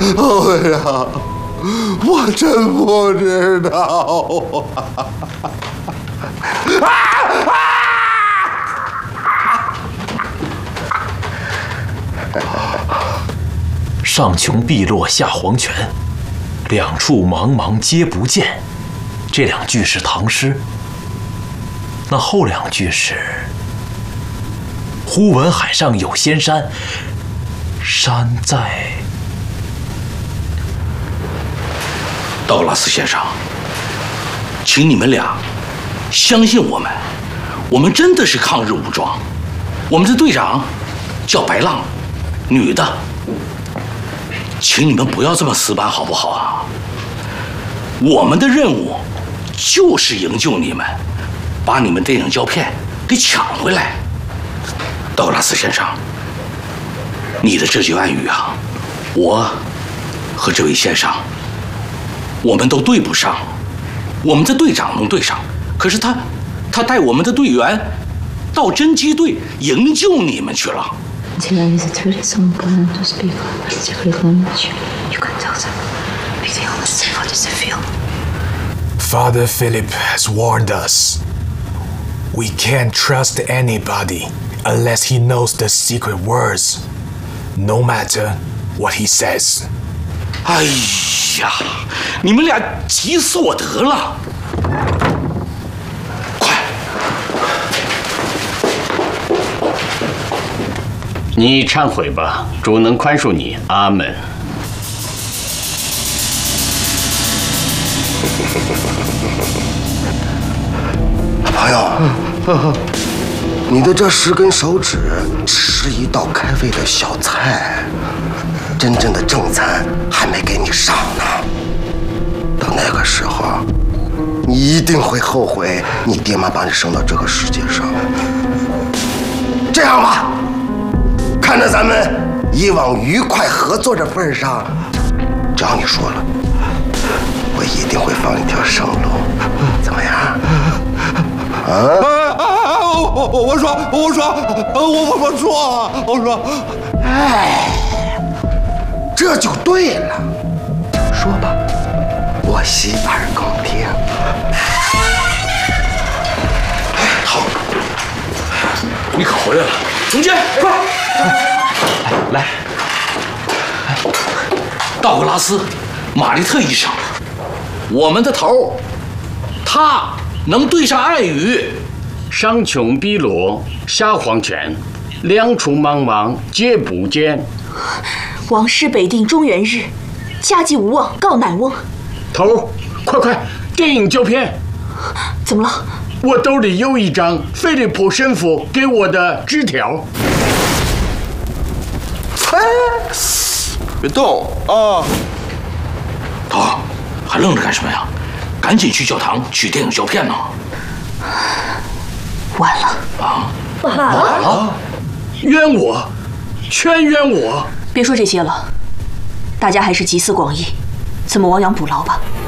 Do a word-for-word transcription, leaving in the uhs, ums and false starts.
夫人，我真不知道啊！啊！ 上穷碧落下黄泉，两处茫茫皆不见。这两句是唐诗。那后两句是：忽闻海上有仙山，山在…… 道格拉斯先生，请你们俩相信我们，我们真的是抗日武装。我们的队长叫白浪，女的。请你们不要这么死板好不好啊？我们的任务就是营救你们，把你们电影胶片给抢回来。道格拉斯先生，你的这句暗语啊，我和这位先生，我们都对不上。我们的队长能对上，可是他，他带我们的队员到侦缉队营救你们去了。 Today is a truly some plan to speak on the secret language. You can tell them. We feel the same. What does it feel? Father Philip has warned us. We can't trust anybody unless he knows the secret words, no matter what he says. 哎呀，你们俩急死我得了！快！ 你忏悔吧，主能宽恕你，阿门。 朋友，你的这十根手指只是一道开胃的小菜，真正的正餐还没给你上呢。到那个时候，你一定会后悔你爹妈把你生到这个世界上。这样吧，看在咱们以往愉快合作的份上，只要你说了，我一定会放你条生路，怎么样？啊！我我我说我说我我我说我说，哎，这就对了。说吧，我洗耳恭听。 好，你可回来了，总监，快！ 来， 道格拉斯·马利特医生，我们的头，他能对上暗语。 上穷碧落下黄泉，两处茫茫皆不见。 王师北定中原日，家祭无望告乃翁。 头，快快，电影胶片。 怎么了？ 我兜里有一张菲利普神父给我的纸条。 哎，别动啊！ 头，还愣着干什么呀？赶紧去教堂取电影胶片呢！ 完了啊！ 完了！ 冤我，全冤我！ 别说这些了，大家还是集思广益，怎么亡羊补牢吧。